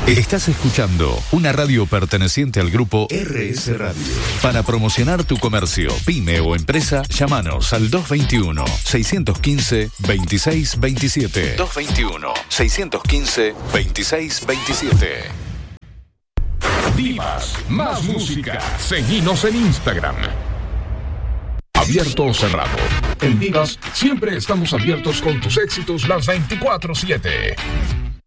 Estás escuchando una radio perteneciente al grupo RS Radio. Para promocionar tu comercio, pyme o empresa, llámanos al 221-615-2627. 221-615-2627. Divas, más música. Seguinos en Instagram. Abierto o cerrado. En Divas siempre estamos abiertos con tus éxitos las 24/7.